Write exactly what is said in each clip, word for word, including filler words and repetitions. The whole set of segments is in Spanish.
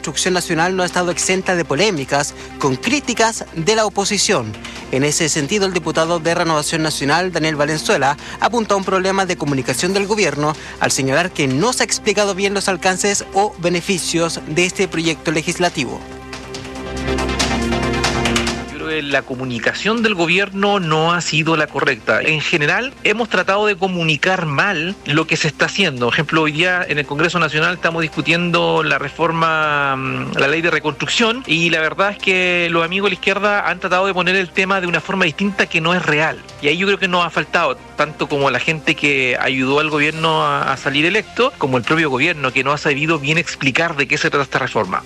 Reconstrucción Nacional no ha estado exenta de polémicas con críticas de la oposición. En ese sentido, el diputado de Renovación Nacional, Daniel Valenzuela, apuntó a un problema de comunicación del gobierno al señalar que no se ha explicado bien los alcances o beneficios de este proyecto legislativo. La comunicación del gobierno no ha sido la correcta. En general, hemos tratado de comunicar mal lo que se está haciendo. Por ejemplo, hoy día en el Congreso Nacional estamos discutiendo la reforma, la ley de reconstrucción, y la verdad es que los amigos de la izquierda han tratado de poner el tema de una forma distinta que no es real. Y ahí yo creo que nos ha faltado, tanto como la gente que ayudó al gobierno a, a salir electo, como el propio gobierno, que no ha sabido bien explicar de qué se trata esta reforma.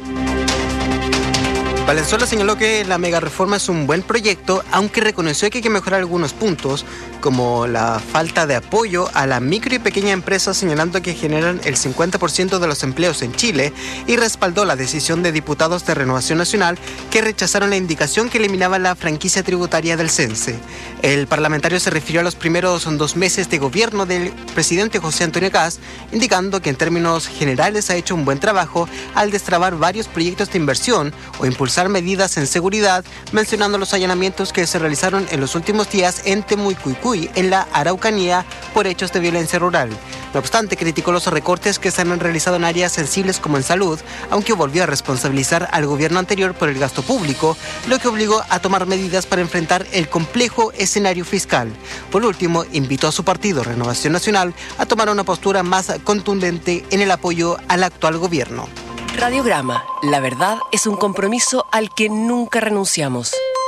Valenzuela señaló que la megareforma es un buen proyecto, aunque reconoció que hay que mejorar algunos puntos, como la falta de apoyo a la micro y pequeña empresa, señalando que generan el cincuenta por ciento de los empleos en Chile, y respaldó la decisión de diputados de Renovación Nacional que rechazaron la indicación que eliminaba la franquicia tributaria del CENSE. El parlamentario se refirió a los primeros dos meses de gobierno del presidente José Antonio Kast, indicando que en términos generales ha hecho un buen trabajo al destrabar varios proyectos de inversión o impulsar medidas en seguridad, mencionando los allanamientos que se realizaron en los últimos días en Temucuicui, en la Araucanía, por hechos de violencia rural. No obstante, criticó los recortes que se han realizado en áreas sensibles como en salud, aunque volvió a responsabilizar al gobierno anterior por el gasto público, lo que obligó a tomar medidas para enfrentar el complejo escenario fiscal. Por último, invitó a su partido, Renovación Nacional, a tomar una postura más contundente en el apoyo al actual gobierno. Radiograma, la verdad es un compromiso al que nunca renunciamos.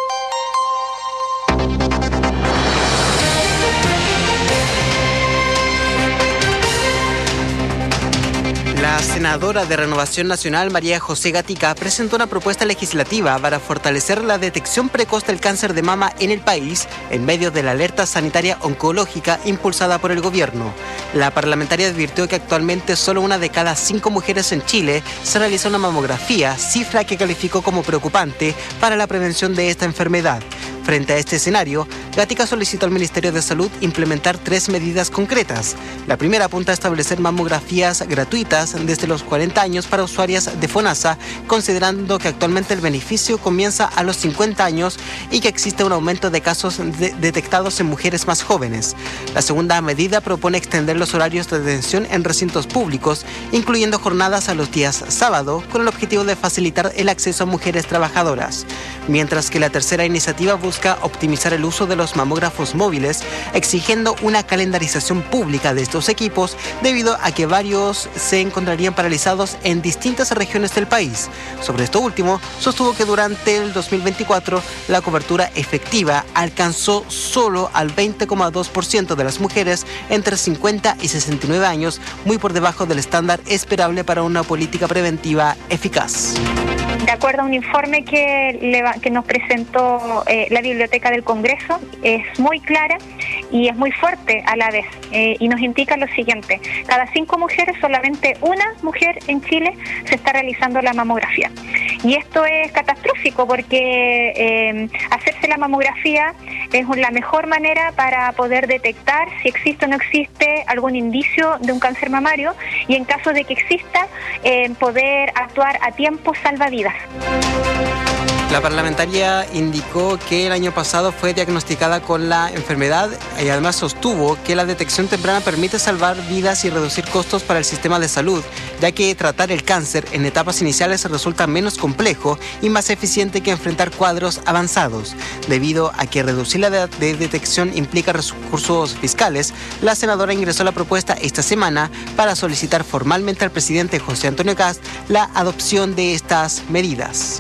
La senadora de Renovación Nacional, María José Gatica, presentó una propuesta legislativa para fortalecer la detección precoz del cáncer de mama en el país en medio de la alerta sanitaria oncológica impulsada por el gobierno. La parlamentaria advirtió que actualmente solo una de cada cinco mujeres en Chile se realiza una mamografía, cifra que calificó como preocupante para la prevención de esta enfermedad. Frente a este escenario, Gatica solicitó al Ministerio de Salud implementar tres medidas concretas. La primera apunta a establecer mamografías gratuitas desde los cuarenta años para usuarias de FONASA, considerando que actualmente el beneficio comienza a los cincuenta años y que existe un aumento de casos de- detectados en mujeres más jóvenes. La segunda medida propone extender los horarios de detención en recintos públicos, incluyendo jornadas a los días sábado, con el objetivo de facilitar el acceso a mujeres trabajadoras. Mientras que la tercera iniciativa busca optimizar el uso de los mamógrafos móviles, exigiendo una calendarización pública de estos equipos debido a que varios se encontrarían paralizados en distintas regiones del país. Sobre esto último, sostuvo que durante el dos mil veinticuatro la cobertura efectiva alcanzó solo al veinte coma dos por ciento de las mujeres entre cincuenta y sesenta y nueve años, muy por debajo del estándar esperable para una política preventiva eficaz. De acuerdo a un informe que, le, que nos presentó eh, la Biblioteca del Congreso, es muy clara y es muy fuerte a la vez, eh, y nos indica lo siguiente: cada cinco mujeres, solamente una mujer en Chile se está realizando la mamografía. Y esto es catastrófico porque eh, hacerse la mamografía es la mejor manera para poder detectar si existe o no existe algún indicio de un cáncer mamario, y en caso de que exista, eh, poder actuar a tiempo salva vidas. La parlamentaria indicó que el año pasado fue diagnosticada con la enfermedad y además sostuvo que la detección temprana permite salvar vidas y reducir costos para el sistema de salud, ya que tratar el cáncer en etapas iniciales resulta menos complejo y más eficiente que enfrentar cuadros avanzados. Debido a que reducir la edad de detección implica recursos fiscales, la senadora ingresó la propuesta esta semana para solicitar formalmente al presidente José Antonio Kast la adopción de estas medidas.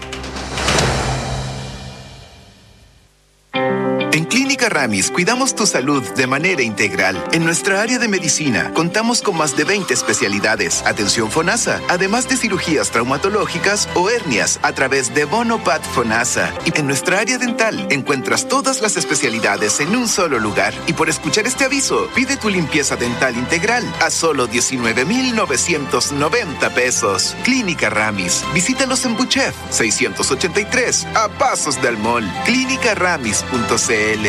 En Clínica Ramis cuidamos tu salud de manera integral. En nuestra área de medicina contamos con más de veinte especialidades, atención FONASA, además de cirugías traumatológicas o hernias a través de Bonopat FONASA. Y en nuestra área dental encuentras todas las especialidades en un solo lugar. Y por escuchar este aviso, pide tu limpieza dental integral a solo diecinueve mil novecientos noventa pesos. Clínica Ramis. Visítalos en Buchef seiscientos ochenta y tres, a pasos del mall. clínica ramis punto c l.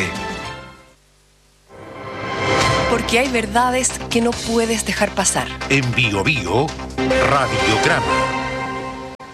Porque hay verdades que no puedes dejar pasar. En Bio Bio, Radiograma.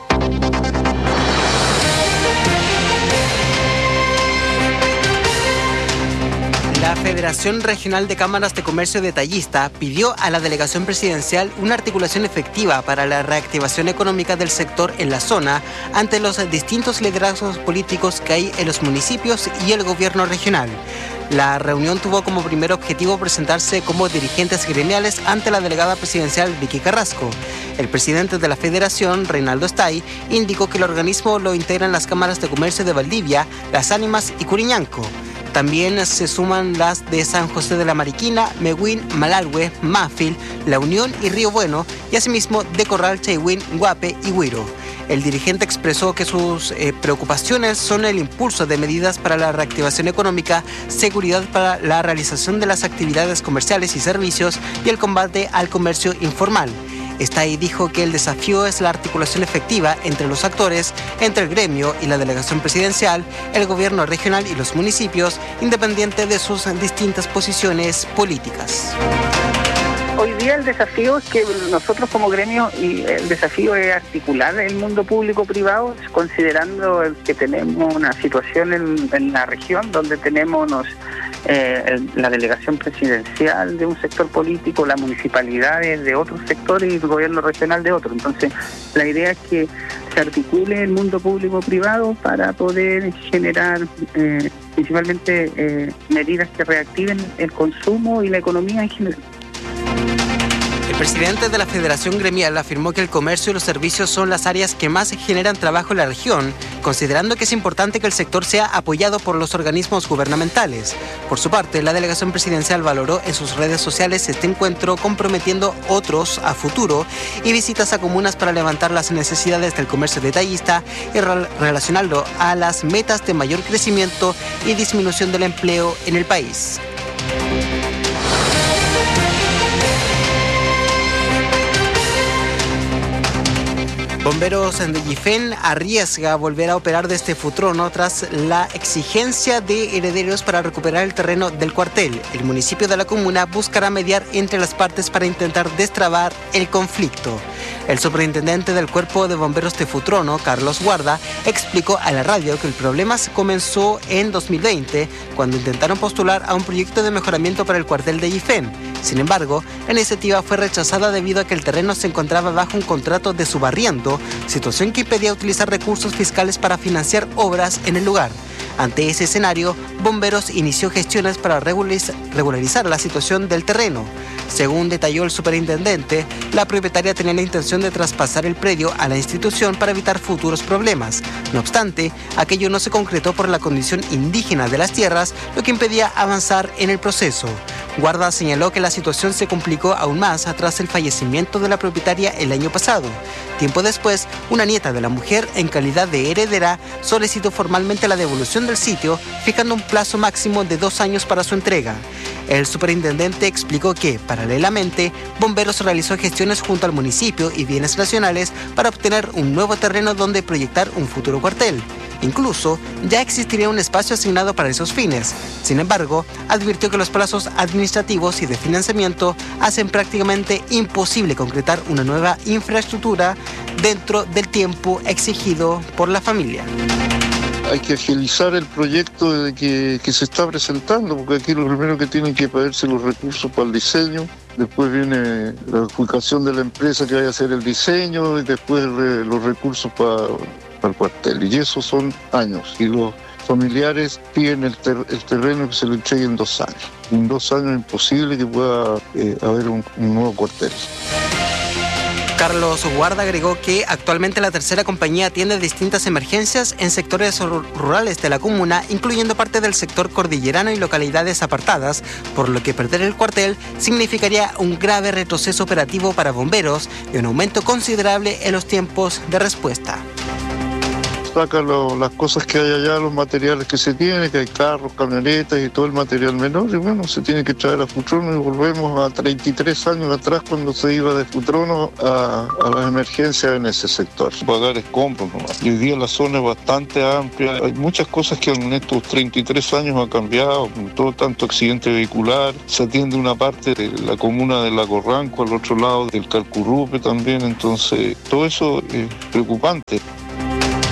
Federación Regional de Cámaras de Comercio Detallista pidió a la delegación presidencial una articulación efectiva para la reactivación económica del sector en la zona ante los distintos liderazgos políticos que hay en los municipios y el gobierno regional. La reunión tuvo como primer objetivo presentarse como dirigentes gremiales ante la delegada presidencial Vicky Carrasco. El presidente de la federación, Reinaldo Stay, indicó que el organismo lo integran las cámaras de comercio de Valdivia, Las Ánimas y Curiñanco. También se suman las de San José de la Mariquina, Mehuín, Malalhue, Mafil, La Unión y Río Bueno, y asimismo de Corral, Chaihuín, Guape y Huiro. El dirigente expresó que sus eh, preocupaciones son el impulso de medidas para la reactivación económica, seguridad para la realización de las actividades comerciales y servicios y el combate al comercio informal. Stay dijo que el desafío es la articulación efectiva entre los actores, entre el gremio y la delegación presidencial, el gobierno regional y los municipios, independiente de sus distintas posiciones políticas. Hoy día el desafío es que nosotros como gremio, y el desafío es articular el mundo público-privado, considerando que tenemos una situación en, en la región donde tenemos unos, eh, la delegación presidencial de un sector político, las municipalidades de otros sectores y el gobierno regional de otro. Entonces, la idea es que se articule el mundo público-privado para poder generar eh, principalmente eh, medidas que reactiven el consumo y la economía en general. El presidente de la Federación Gremial afirmó que el comercio y los servicios son las áreas que más generan trabajo en la región, considerando que es importante que el sector sea apoyado por los organismos gubernamentales. Por su parte, la delegación presidencial valoró en sus redes sociales este encuentro, comprometiendo otros a futuro y visitas a comunas para levantar las necesidades del comercio detallista y re- relacionarlo a las metas de mayor crecimiento y disminución del empleo en el país. Bomberos de Yifén arriesga volver a operar desde Futrono tras la exigencia de herederos para recuperar el terreno del cuartel. El municipio de la comuna buscará mediar entre las partes para intentar destrabar el conflicto. El superintendente del Cuerpo de Bomberos de Futrono, Carlos Guarda, explicó a la radio que el problema comenzó en dos mil veinte, cuando intentaron postular a un proyecto de mejoramiento para el cuartel de Yifén. Sin embargo, la iniciativa fue rechazada debido a que el terreno se encontraba bajo un contrato de subarriendo, situación que impedía utilizar recursos fiscales para financiar obras en el lugar. Ante ese escenario, Bomberos inició gestiones para regularizar la situación del terreno. Según detalló el superintendente, la propietaria tenía la intención de traspasar el predio a la institución para evitar futuros problemas. No obstante, aquello no se concretó por la condición indígena de las tierras, lo que impedía avanzar en el proceso. Guarda señaló que la situación se complicó aún más tras el fallecimiento de la propietaria el año pasado. Tiempo después, una nieta de la mujer, en calidad de heredera, solicitó formalmente la devolución del sitio, fijando un plazo máximo de dos años para su entrega. El superintendente explicó que, paralelamente, Bomberos realizó gestiones junto al municipio y bienes nacionales para obtener un nuevo terreno donde proyectar un futuro cuartel. Incluso, ya existiría un espacio asignado para esos fines. Sin embargo, advirtió que los plazos administrativos y de financiamiento hacen prácticamente imposible concretar una nueva infraestructura dentro del tiempo exigido por la familia. Hay que agilizar el proyecto de que, que se está presentando, porque aquí lo primero que tienen que pedirse los recursos para el diseño, después viene la adjudicación de la empresa que vaya a hacer el diseño y después re, los recursos para, para el cuartel. Y eso son años. Y los familiares piden el, ter, el terreno que se lo entregue en dos años. En dos años es imposible que pueda eh, haber un, un nuevo cuartel. Carlos Guarda agregó que actualmente la tercera compañía atiende distintas emergencias en sectores rurales de la comuna, incluyendo parte del sector cordillerano y localidades apartadas, por lo que perder el cuartel significaría un grave retroceso operativo para bomberos y un aumento considerable en los tiempos de respuesta. Saca lo, las cosas que hay allá, los materiales que se tienen, que hay carros, camionetas y todo el material menor, y bueno, se tiene que traer a Futrono y volvemos a treinta y tres años atrás cuando se iba de Futrono a, a las emergencias en ese sector. Pagar escombros nomás. Hoy día la zona es bastante amplia, hay muchas cosas que en estos treinta y tres años han cambiado, todo tanto accidente vehicular, se atiende una parte de la comuna de La Corranco, al otro lado del Calcurupe también, entonces todo eso es preocupante.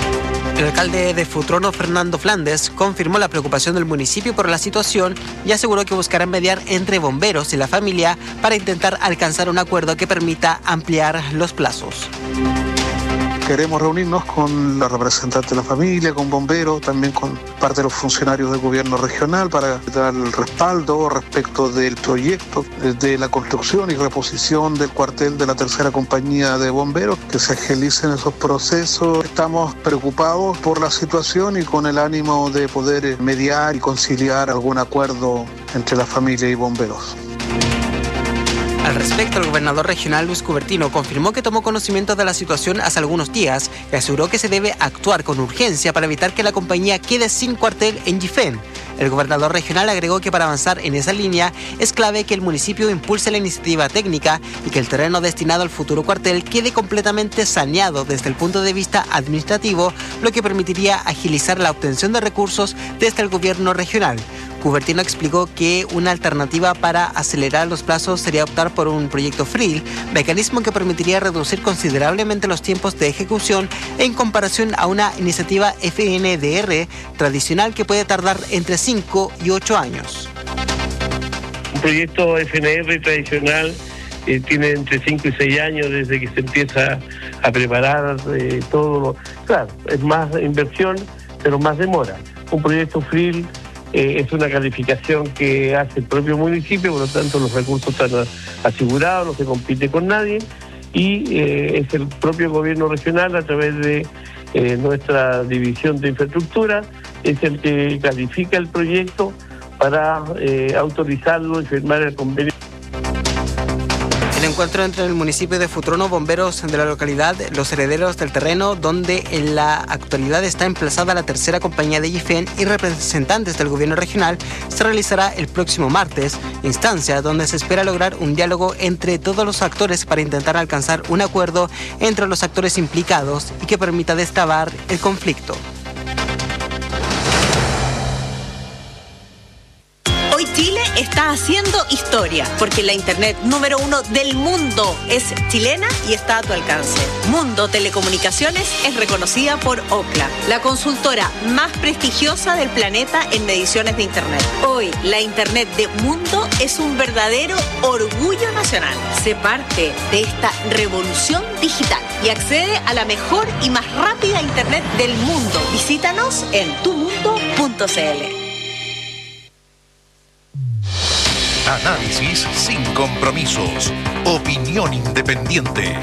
El alcalde de Futrono, Fernando Flandes, confirmó la preocupación del municipio por la situación y aseguró que buscarán mediar entre bomberos y la familia para intentar alcanzar un acuerdo que permita ampliar los plazos. Queremos reunirnos con la representante de la familia, con bomberos, también con parte de los funcionarios del gobierno regional para dar el respaldo respecto del proyecto de la construcción y reposición del cuartel de la tercera compañía de bomberos, que se agilicen esos procesos. Estamos preocupados por la situación y con el ánimo de poder mediar y conciliar algún acuerdo entre la familia y bomberos. Al respecto, el gobernador regional Luis Cubertino confirmó que tomó conocimiento de la situación hace algunos días y aseguró que se debe actuar con urgencia para evitar que la compañía quede sin cuartel en Yifén. El gobernador regional agregó que para avanzar en esa línea es clave que el municipio impulse la iniciativa técnica y que el terreno destinado al futuro cuartel quede completamente saneado desde el punto de vista administrativo, lo que permitiría agilizar la obtención de recursos desde el gobierno regional. Cubertino explicó que una alternativa para acelerar los plazos sería optar por un proyecto F R I L, mecanismo que permitiría reducir considerablemente los tiempos de ejecución en comparación a una iniciativa F N D R tradicional que puede tardar entre cinco y ocho años. Un proyecto F N D R tradicional eh, tiene entre cinco y seis años desde que se empieza a preparar eh, todo. Lo, claro, es más inversión, pero más demora. Un proyecto F R I L Eh, es una calificación que hace el propio municipio, por lo tanto los recursos están asegurados, no se compite con nadie, y eh, es el propio gobierno regional a través de eh, nuestra división de infraestructura, es el que califica el proyecto para eh, autorizarlo y firmar el convenio. El encuentro entre el municipio de Futrono, bomberos de la localidad, los herederos del terreno, donde en la actualidad está emplazada la tercera compañía de Yifén y representantes del gobierno regional, se realizará el próximo martes, instancia donde se espera lograr un diálogo entre todos los actores para intentar alcanzar un acuerdo entre los actores implicados y que permita destrabar el conflicto. Chile está haciendo historia, porque la internet número uno del mundo es chilena y está a tu alcance. Mundo Telecomunicaciones es reconocida por Ookla, la consultora más prestigiosa del planeta en mediciones de internet. Hoy, la internet de Mundo es un verdadero orgullo nacional. Sé parte de esta revolución digital y accede a la mejor y más rápida internet del mundo. Visítanos en tu mundo punto c l. Análisis sin compromisos. Opinión independiente.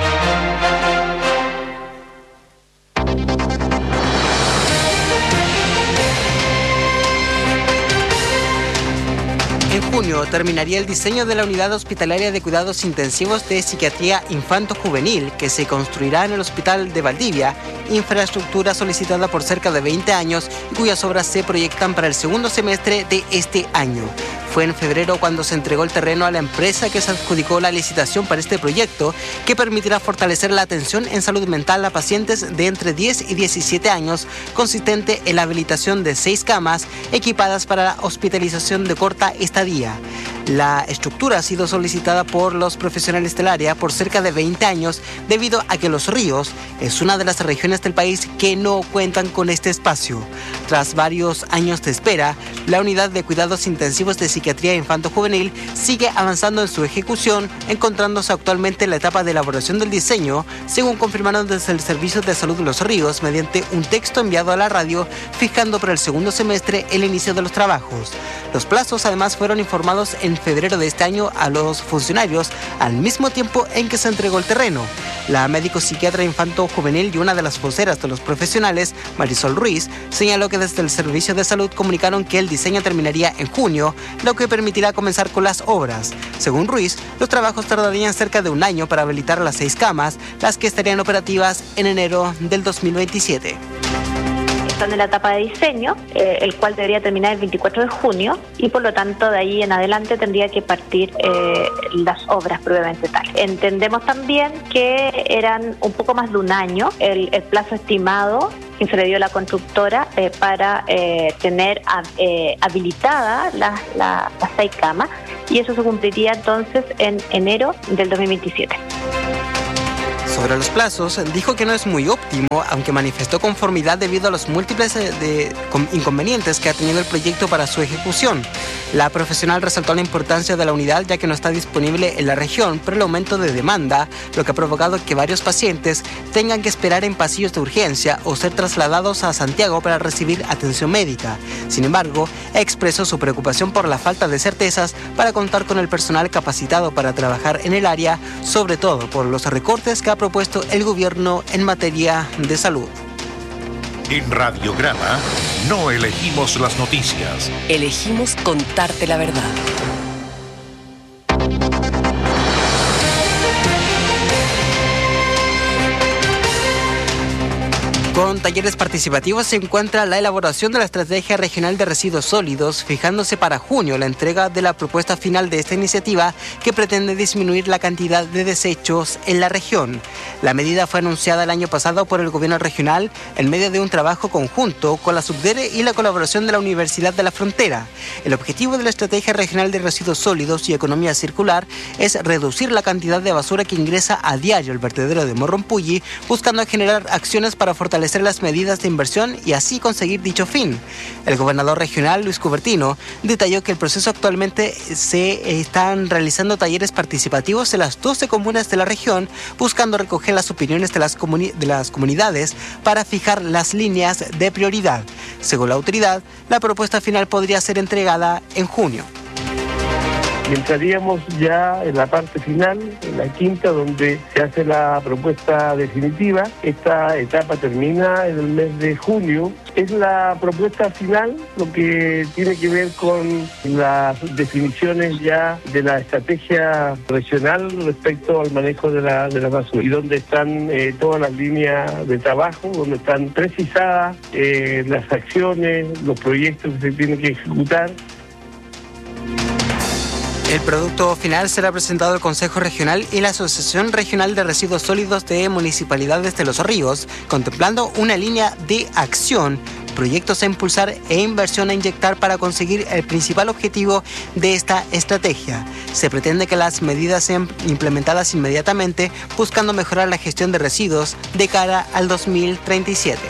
En junio terminaría el diseño de la unidad hospitalaria de cuidados intensivos de psiquiatría infanto-juvenil que se construirá en el Hospital de Valdivia, infraestructura solicitada por cerca de veinte años y cuyas obras se proyectan para el segundo semestre de este año. Fue en febrero cuando se entregó el terreno a la empresa que se adjudicó la licitación para este proyecto, que permitirá fortalecer la atención en salud mental a pacientes de entre diez y diecisiete años, consistente en la habilitación de seis camas equipadas para la hospitalización de corta estadía. La estructura ha sido solicitada por los profesionales del área por cerca de veinte años, debido a que Los Ríos es una de las regiones del país que no cuentan con este espacio. Tras varios años de espera, la unidad de cuidados intensivos de psiquiatría infanto-juvenil sigue avanzando en su ejecución, encontrándose actualmente en la etapa de elaboración del diseño, según confirmaron desde el Servicio de Salud de Los Ríos mediante un texto enviado a la radio, fijando para el segundo semestre el inicio de los trabajos. Los plazos además fueron informados en febrero de este año a los funcionarios, al mismo tiempo en que se entregó el terreno. La médico psiquiatra infanto-juvenil y una de las voceras de los profesionales, Marisol Ruiz, señaló que desde el Servicio de Salud comunicaron que el diseño terminaría en junio, lo que permitirá comenzar con las obras. Según Ruiz, los trabajos tardarían cerca de un año para habilitar las seis camas, las que estarían operativas en enero del dos mil veintisiete. Están en la etapa de diseño, eh, el cual debería terminar el veinticuatro de junio y por lo tanto de ahí en adelante tendría que partir eh, las obras propiamente tal. Entendemos también que eran un poco más de un año el, el plazo estimado que se le dio a la constructora eh, para eh, tener eh, habilitadas las, las, las seis camas, y eso se cumpliría entonces en enero del dos mil veintisiete. Sobre los plazos, dijo que no es muy óptimo, aunque manifestó conformidad debido a los múltiples de inconvenientes que ha tenido el proyecto para su ejecución. La profesional resaltó la importancia de la unidad ya que no está disponible en la región por el aumento de demanda, lo que ha provocado que varios pacientes tengan que esperar en pasillos de urgencia o ser trasladados a Santiago para recibir atención médica. Sin embargo, expresó su preocupación por la falta de certezas para contar con el personal capacitado para trabajar en el área, sobre todo por los recortes que ha propuesto el gobierno en materia de salud. En Radiograma no elegimos las noticias. Elegimos contarte la verdad. Con talleres participativos se encuentra la elaboración de la Estrategia Regional de Residuos Sólidos, fijándose para junio la entrega de la propuesta final de esta iniciativa que pretende disminuir la cantidad de desechos en la región. La medida fue anunciada el año pasado por el gobierno regional en medio de un trabajo conjunto con la Subdere y la colaboración de la Universidad de la Frontera. El objetivo de la Estrategia Regional de Residuos Sólidos y Economía Circular es reducir la cantidad de basura que ingresa a diario al vertedero de Morrompulli, buscando generar acciones para fortalecer las medidas de inversión y así conseguir dicho fin. El gobernador regional, Luis Cubertino, detalló que el proceso actualmente se están realizando talleres participativos en las doce comunas de la región, buscando recoger las opiniones de las, comuni- de las comunidades para fijar las líneas de prioridad. Según la autoridad, la propuesta final podría ser entregada en junio. Y entraríamos ya en la parte final, en la quinta, donde se hace la propuesta definitiva. Esta etapa termina en el mes de junio. Es la propuesta final, lo que tiene que ver con las definiciones ya de la estrategia regional respecto al manejo de la, de la basura, y donde están eh, todas las líneas de trabajo, donde están precisadas eh, las acciones, los proyectos que se tienen que ejecutar. El producto final será presentado al Consejo Regional y la Asociación Regional de Residuos Sólidos de Municipalidades de Los Ríos, contemplando una línea de acción, proyectos a impulsar e inversión a inyectar para conseguir el principal objetivo de esta estrategia. Se pretende que las medidas sean implementadas inmediatamente, buscando mejorar la gestión de residuos de cara al dos mil treinta y siete.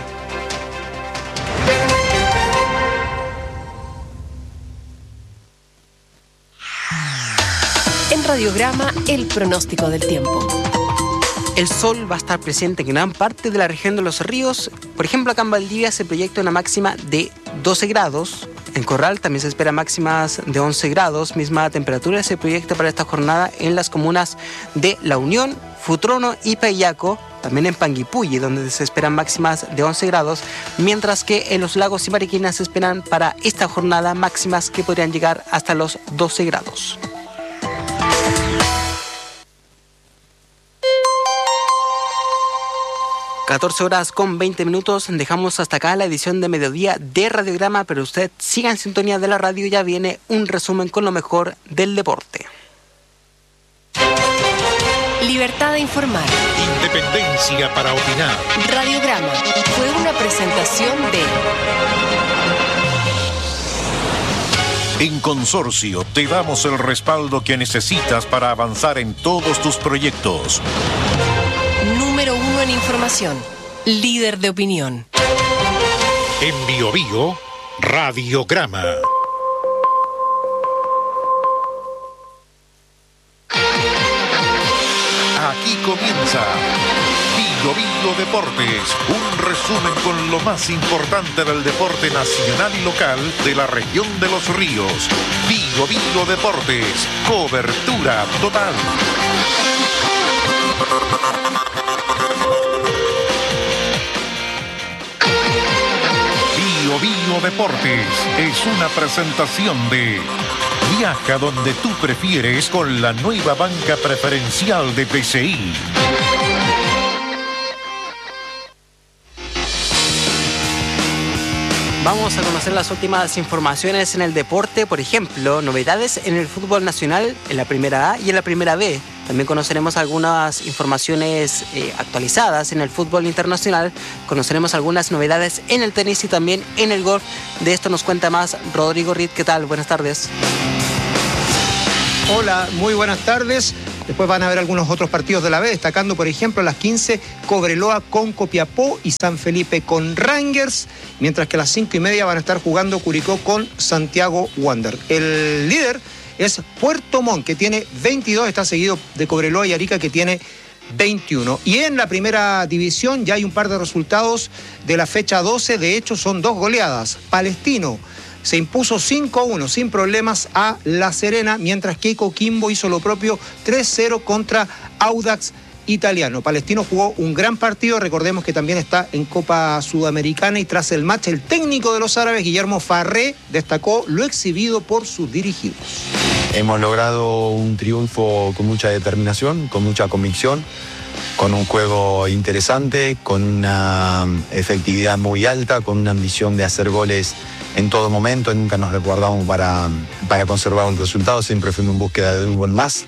En Radiograma, el pronóstico del tiempo. El sol va a estar presente en gran parte de la región de Los Ríos. Por ejemplo, acá en Valdivia se proyecta una máxima de doce grados. En Corral también se espera máximas de once grados. Misma temperatura se proyecta para esta jornada en las comunas de La Unión, Futrono y Payaco. También en Panguipulli, donde se esperan máximas de once grados, mientras que en los lagos y Mariquinas se esperan para esta jornada máximas que podrían llegar hasta los doce grados. catorce horas con veinte minutos, dejamos hasta acá la edición de mediodía de Radiograma, pero usted siga en sintonía de la radio, ya viene un resumen con lo mejor del deporte. Libertad de informar. Independencia para opinar. Radiograma fue una presentación de... En Consorcio te damos el respaldo que necesitas para avanzar en todos tus proyectos. Número uno en información. Líder de opinión. En Bio Bio, Radiograma. Aquí comienza Bio Bio Deportes, un resumen con lo más importante del deporte nacional y local de la región de Los Ríos. Bio Bio Deportes, cobertura total. Bio Bio Deportes es una presentación de Viaja donde tú prefieres con la nueva banca preferencial de P C I. Vamos a conocer las últimas informaciones en el deporte, por ejemplo, novedades en el fútbol nacional en la primera A y en la primera B. También conoceremos algunas informaciones eh, actualizadas en el fútbol internacional, conoceremos algunas novedades en el tenis y también en el golf. De esto nos cuenta más Rodrigo Ritt. ¿Qué tal? Buenas tardes. Hola, muy buenas tardes. Después van a haber algunos otros partidos de la B, destacando, por ejemplo, a las quince, Cobreloa con Copiapó y San Felipe con Rangers, mientras que a las cinco y media van a estar jugando Curicó con Santiago Wander. El líder es Puerto Montt, que tiene veintidós, está seguido de Cobreloa y Arica, que tiene veintiuno. Y en la primera división ya hay un par de resultados de la fecha doce, de hecho son dos goleadas. Palestino se impuso cinco a uno sin problemas a La Serena, mientras que Coquimbo hizo lo propio tres cero contra Audax Italiano. Palestino jugó un gran partido, recordemos que también está en Copa Sudamericana, y tras el match el técnico de los árabes, Guillermo Farré, destacó lo exhibido por sus dirigidos. Hemos logrado un triunfo con mucha determinación, con mucha convicción, con un juego interesante, con una efectividad muy alta, con una ambición de hacer goles en todo momento. Nunca nos resguardamos para, para conservar un resultado, siempre fuimos en búsqueda de un gol más.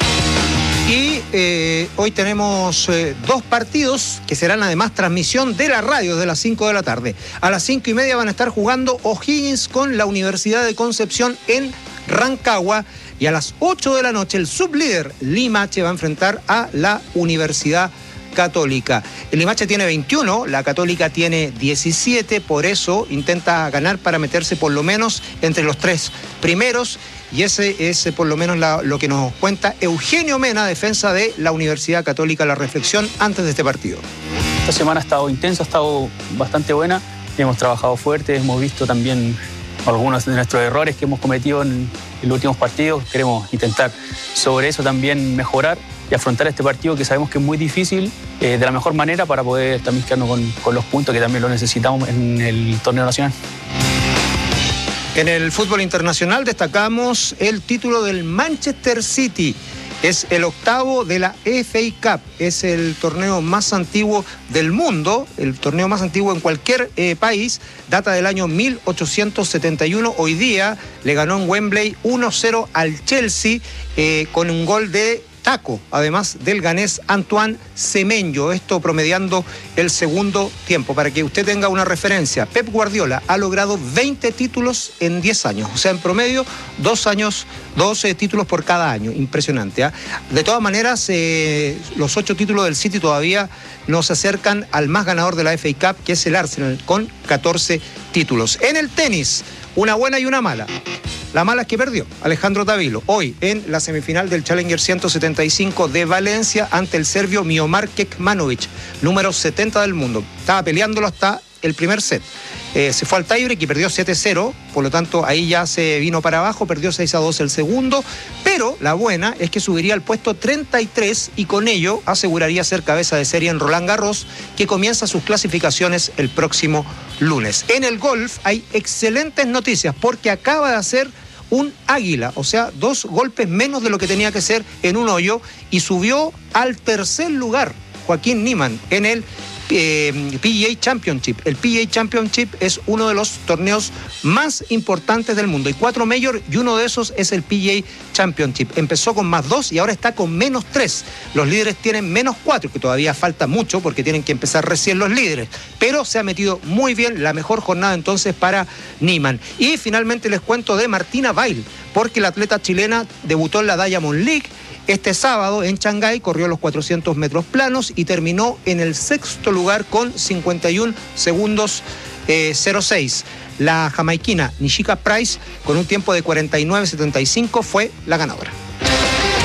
Y eh, hoy tenemos eh, dos partidos que serán además transmisión de la radio de las cinco de la tarde. A las cinco y media van a estar jugando O'Higgins con la Universidad de Concepción en Rancagua, y a las ocho de la noche el sublíder Limache va a enfrentar a la Universidad Católica. El Limache tiene veintiuno, la Católica tiene diecisiete, por eso intenta ganar para meterse por lo menos entre los tres primeros, y ese es por lo menos la, lo que nos cuenta Eugenio Mena, defensa de la Universidad Católica, la reflexión antes de este partido. Esta semana ha estado intensa, ha estado bastante buena, hemos trabajado fuerte, hemos visto también algunos de nuestros errores que hemos cometido en, en los últimos partidos. Queremos intentar sobre eso también mejorar y afrontar este partido que sabemos que es muy difícil eh, de la mejor manera para poder también quedarnos con, con los puntos que también lo necesitamos en el torneo nacional. En el fútbol internacional destacamos el título del Manchester City. Es el octavo de la F A Cup, es el torneo más antiguo del mundo, el torneo más antiguo en cualquier eh, país, data del año mil ochocientos setenta y uno. Hoy día le ganó en Wembley uno cero al Chelsea eh, con un gol de taco, además del ganés Antoine Semenyo, esto promediando el segundo tiempo. Para que usted tenga una referencia, Pep Guardiola ha logrado veinte títulos en diez años, o sea, en promedio dos años, doce títulos por cada año, impresionante, ¿eh? De todas maneras, eh, los ocho títulos del City todavía no se acercan al más ganador de la F A Cup, que es el Arsenal, con catorce títulos. En el tenis, una buena y una mala. La mala es que perdió Alejandro Tavilo hoy en la semifinal del Challenger ciento setenta y cinco de Valencia ante el serbio Miomar Kekmanovic, número setenta del mundo. Estaba peleándolo hasta el primer set. Eh, se fue al tiebreak y perdió siete cero, por lo tanto ahí ya se vino para abajo, perdió seis a dos el segundo, pero la buena es que subiría al puesto treinta y tres y con ello aseguraría ser cabeza de serie en Roland Garros, que comienza sus clasificaciones el próximo lunes. En el golf hay excelentes noticias porque acaba de hacer un águila, o sea, dos golpes menos de lo que tenía que ser en un hoyo, y subió al tercer lugar Joaquín Niemann en el Eh, P G A Championship. El P G A Championship es uno de los torneos más importantes del mundo. Hay cuatro majors y uno de esos es el P G A Championship. Empezó con más dos y ahora está con menos tres. Los líderes tienen menos cuatro, que todavía falta mucho porque tienen que empezar recién los líderes. Pero se ha metido muy bien, la mejor jornada entonces para Niemann. Y finalmente les cuento de Martina Bail, porque la atleta chilena debutó en la Diamond League este sábado en Shanghái, corrió los cuatrocientos metros planos y terminó en el sexto lugar con cincuenta y un segundos eh, cero seis. La jamaiquina Nishika Price, con un tiempo de cuarenta y nueve setenta y cinco, fue la ganadora.